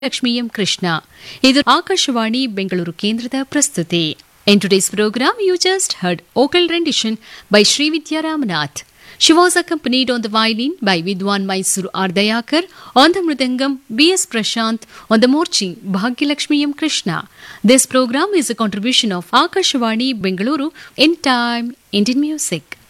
Lakshmi M Krishna. ಇದು ಆಕಾಶವಾಣಿ ಬೆಂಗಳೂರು ಕೇಂದ್ರದ ಪ್ರಸ್ತುತಿ. In today's program, you just heard vocal rendition by Sri Vidya Ramanath. She was accompanied on the violin by Vidwan Mysuru Ardayakar, on the mridangam B.S. Prashant, on the morching Bhagyalakshmi M. Krishna. This program is a contribution of Akashvani Bengaluru in Time Indian Music.